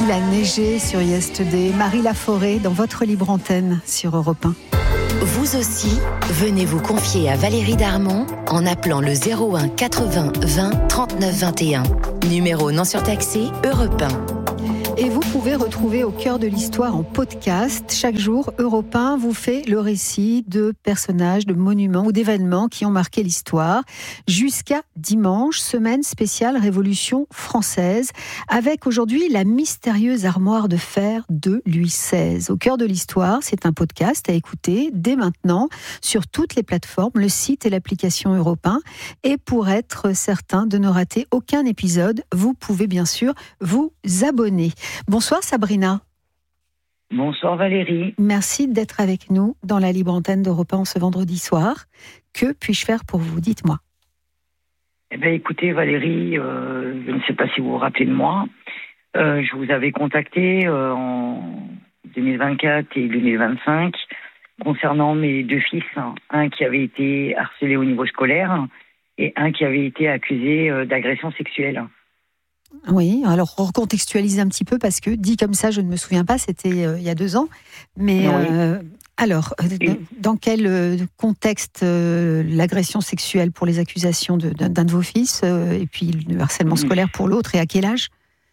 Il a neigé sur Yesterday. Marie Laforêt dans votre libre antenne sur Europe 1. Vous aussi, venez vous confier à Valérie Darmon en appelant le 01 80 20 39 21. Numéro non surtaxé Europe 1. Et vous pouvez retrouver Au cœur de l'histoire en podcast. Chaque jour, Europe 1 vous fait le récit de personnages, de monuments ou d'événements qui ont marqué l'histoire. Jusqu'à dimanche, semaine spéciale Révolution française, avec aujourd'hui la mystérieuse armoire de fer de Louis XVI. Au cœur de l'histoire, c'est un podcast à écouter dès maintenant sur toutes les plateformes, le site et l'application Europe 1. Et pour être certain de ne rater aucun épisode, vous pouvez bien sûr vous abonner. Bonsoir Sabrina. Bonsoir Valérie. Merci d'être avec nous dans la libre antenne d'Europe 1 ce vendredi soir. Que puis-je faire pour vous ? Dites-moi. Eh bien écoutez Valérie, je ne sais pas si vous vous rappelez de moi. Je vous avais contacté en 2024 et 2025 concernant mes deux fils. Un qui avait été harcelé au niveau scolaire et un qui avait été accusé d'agression sexuelle. Oui, alors on recontextualise un petit peu parce que dit comme ça, je ne me souviens pas, c'était il y a 2 ans. Mais oui. Dans quel contexte l'agression sexuelle pour les accusations d'un de vos fils et puis le harcèlement scolaire pour l'autre, et à quel âge ?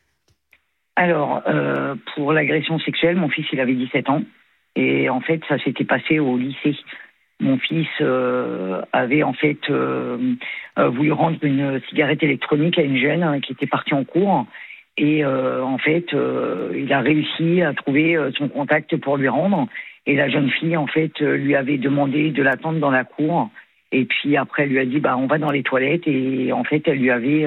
Alors, pour l'agression sexuelle, mon fils il avait 17 ans et en fait ça s'était passé au lycée. Mon fils avait en fait voulu rendre une cigarette électronique à une jeune qui était partie en cours et en fait il a réussi à trouver son contact pour lui rendre, et la jeune fille en fait lui avait demandé de l'attendre dans la cour, et puis après elle lui a dit on va dans les toilettes, et en fait elle lui avait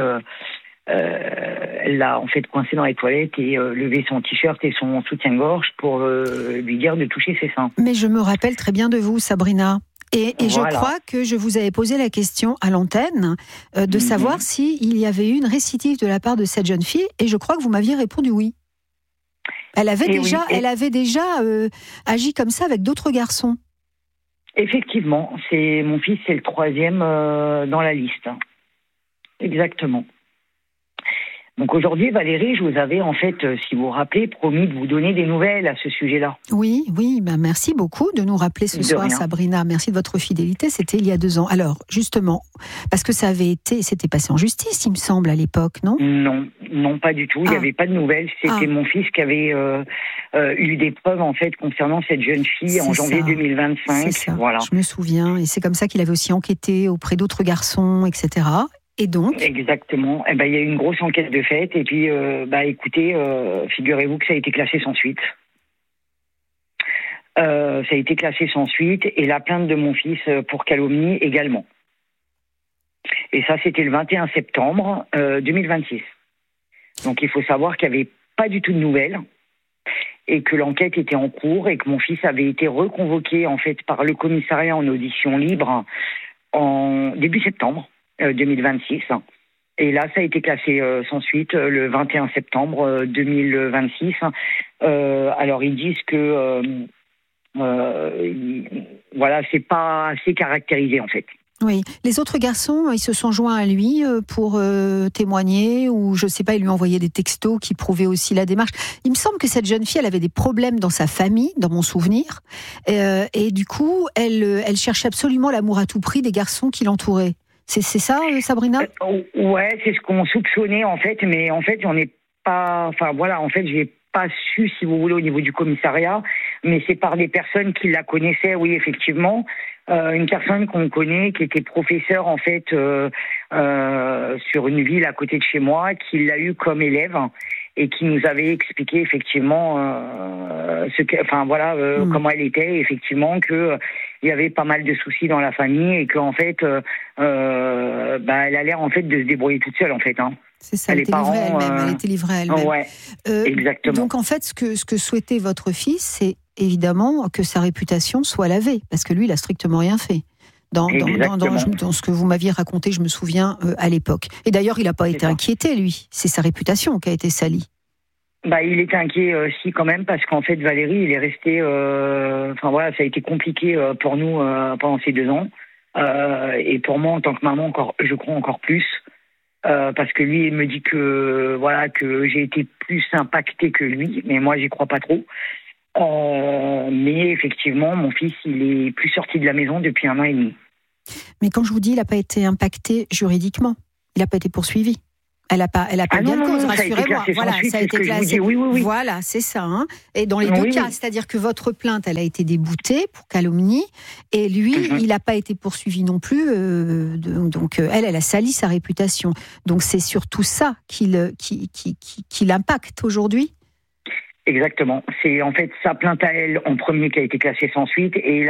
elle l'a en fait coincé dans les toilettes et levé son t-shirt et son soutien-gorge pour lui dire de toucher ses seins. Mais je me rappelle très bien de vous, Sabrina. Et voilà. Je crois que je vous avais posé la question à l'antenne de savoir s'il y avait eu une récidive de la part de cette jeune fille, et je crois que vous m'aviez répondu oui. Elle avait déjà agi comme ça avec d'autres garçons. Effectivement, mon fils, c'est le 3e dans la liste. Exactement. Donc aujourd'hui, Valérie, je vous avais en fait, si vous vous rappelez, promis de vous donner des nouvelles à ce sujet-là. Oui, merci beaucoup de nous rappeler ce soir, rien. Sabrina. Merci de votre fidélité, c'était il y a 2 ans. Alors, justement, parce que c'était passé en justice, il me semble, à l'époque, non ? Non, pas du tout. Il n'y avait pas de nouvelles. C'était mon fils qui avait eu des preuves, en fait, concernant cette jeune fille en janvier 2025. C'est ça. Voilà. Je me souviens. Et c'est comme ça qu'il avait aussi enquêté auprès d'autres garçons, etc. Et donc ? Exactement. Il y a eu une grosse enquête de fait. Et puis, écoutez, figurez-vous que ça a été classé sans suite. Ça a été classé sans suite. Et la plainte de mon fils pour calomnie également. Et ça, c'était le 21 septembre 2026. Donc, il faut savoir qu'il n'y avait pas du tout de nouvelles. Et que l'enquête était en cours. Et que mon fils avait été reconvoqué, en fait, par le commissariat en audition libre en début septembre 2026. Et là, ça a été classé sans suite le 21 septembre 2026. Alors, ils disent que c'est pas assez caractérisé, en fait. Oui. Les autres garçons, ils se sont joints à lui pour témoigner, ou je sais pas, ils lui ont envoyé des textos qui prouvaient aussi la démarche. Il me semble que cette jeune fille, elle avait des problèmes dans sa famille, dans mon souvenir, et du coup, elle cherchait absolument l'amour à tout prix des garçons qui l'entouraient. C'est ça, Sabrina ? Ouais, c'est ce qu'on soupçonnait, en fait, mais en fait, j'en ai pas... Enfin, voilà, en fait, j'ai pas su, si vous voulez, au niveau du commissariat, mais c'est par des personnes qui la connaissaient, oui, effectivement. Une personne qu'on connaît, qui était professeure, en fait, sur une ville à côté de chez moi, qui l'a eu comme élève et qui nous avait expliqué, effectivement, comment elle était, effectivement, que il y avait pas mal de soucis dans la famille et qu'en fait, elle a l'air, en fait, de se débrouiller toute seule, en fait, hein. C'est ça, elle était livrée à elle-même. Ouais, exactement. Donc en fait, ce que souhaitait votre fils, c'est évidemment que sa réputation soit lavée, parce que lui, il a strictement rien fait. Dans ce que vous m'aviez raconté, je me souviens, à l'époque. Et d'ailleurs, il n'a pas été inquiété, lui. C'est sa réputation qui a été salie. Il était inquiet, si, quand même, parce qu'en fait, Valérie, il est resté... ça a été compliqué pour nous pendant ces 2 ans. Et pour moi, en tant que maman, je crois encore plus. parce que lui, il me dit que j'ai été plus impactée que lui, mais moi, j'y crois pas trop. Mais effectivement, mon fils, il est plus sorti de la maison depuis 1 an et demi. Mais quand je vous dis, il n'a pas été impacté juridiquement, il n'a pas été poursuivi. Elle n'a pas eu gain de cause, rassurez-moi. Voilà, ça a été classé. Oui. Voilà, c'est ça. Hein. Et dans les deux cas, c'est-à-dire que votre plainte, elle a été déboutée pour calomnie, et lui, il n'a pas été poursuivi non plus. Donc, elle a sali sa réputation. Donc, c'est surtout ça qui l'impacte aujourd'hui. Exactement. C'est en fait sa plainte à elle en premier qui a été classée sans suite, et